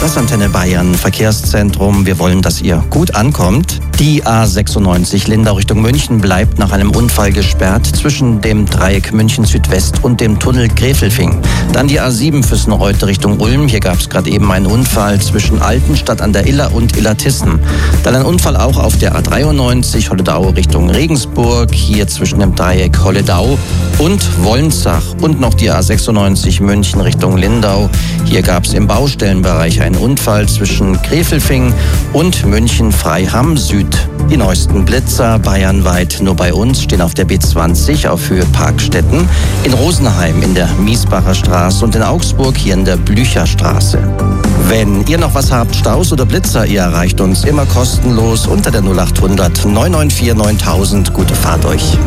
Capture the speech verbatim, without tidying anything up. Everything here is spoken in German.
Pressantenne Bayern Verkehrszentrum. Wir wollen, dass ihr gut ankommt. Die A sechsundneunzig Lindau Richtung München bleibt nach einem Unfall gesperrt zwischen dem Dreieck München Südwest und dem Tunnel Gräfelfing. Dann die A sieben Füssen-Reute Richtung Ulm. Hier gab es gerade eben einen Unfall zwischen Altenstadt an der Iller und Illertissen. Dann ein Unfall auch auf der A dreiundneunzig Holledau Richtung Regensburg. Hier zwischen dem Dreieck Holledau und Wolnzach. Und noch die A sechsundneunzig München Richtung Lindau. Hier gab es im Baustellenbereich einen Unfall zwischen Gräfelfing und München-Freiham Süd. Die neuesten Blitzer bayernweit nur bei uns stehen auf der B zwanzig auf Höhe Parkstetten, in Rosenheim in der Miesbacher Straße und in Augsburg hier in der Blücherstraße. Wenn ihr noch was habt, Staus oder Blitzer, ihr erreicht uns immer kostenlos unter der null acht hundert neun neun vier neuntausend. Gute Fahrt euch.